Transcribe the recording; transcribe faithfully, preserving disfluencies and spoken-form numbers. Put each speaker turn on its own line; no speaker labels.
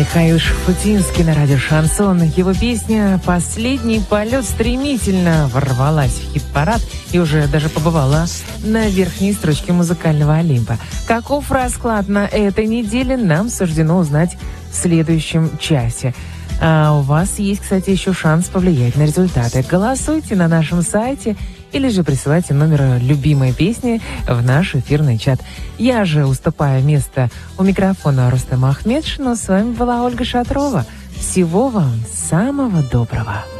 Михаил Шуфутинский на радио «Шансон». Его песня «Последний полет» стремительно ворвалась в хит-парад и уже даже побывала на верхней строчке музыкального Олимпа. Каков расклад на этой неделе, нам суждено узнать в следующем часе. А у вас есть, кстати, еще шанс повлиять на результаты. Голосуйте на нашем сайте или же присылайте номер любимой песни в наш эфирный чат. Я же уступаю место у микрофона Рустема Ахмедшина. С вами была Ольга Шатрова. Всего вам самого доброго.